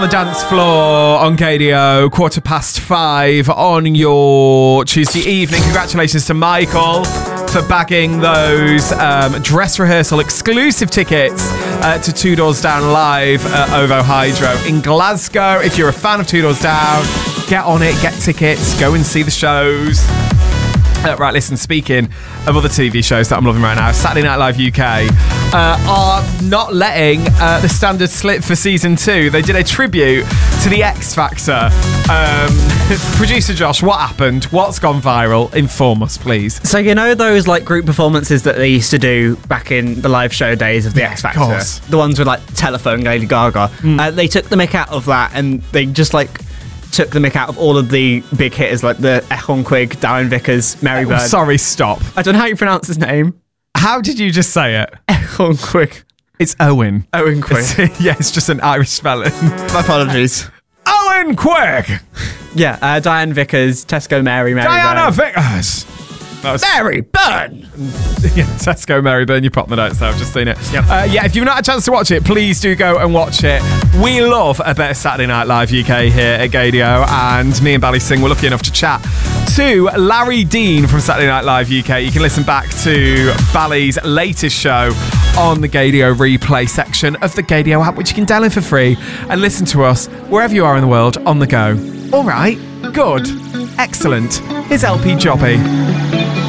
The dance floor on KDO, 5:15 on your Tuesday evening. Congratulations to Michael for bagging those dress rehearsal exclusive tickets to Two Doors Down live at OVO Hydro in Glasgow. If you're a fan of Two Doors Down, get on it, get tickets, go and see the shows. Right, listen, speaking of other TV shows that I'm loving right now, Saturday Night Live UK are not letting the standard slip for season 2. They did a tribute to the X Factor. Producer Josh, what happened? What's gone viral? Inform us, please. So you know those like group performances that they used to do back in the live show days of the X Factor? Of course. The ones with like Telephone, Lady Gaga. They took the mick out of that and they just like took the mick out of all of the big hitters like the Echon Quigg, Darren Vickers, Mary Bird. Sorry, stop. I don't know how you pronounce his name. How did you just say it? Echon Quigg. It's Owen. Owen Quigg. Yeah, it's just an Irish spelling. My apologies. Owen Quigg! Yeah, Diane Vickers, Tesco Mary Diana Bird. Vickers! That was Mary Bird! Yeah, Tesco Mary Burn, you pop the notes there, I've just seen it. Yep. Yeah, if you've not had a chance to watch it, please do go and watch it. We love a bit of Saturday Night Live UK here at Gadio, and me and Bally Singh were lucky enough to chat to Larry Dean from Saturday Night Live UK. You can listen back to Bally's latest show on the Gadio replay section of the Gadio app, which you can download for free and listen to us wherever you are in the world on the go. All right, good, excellent. Here's LP Jobby.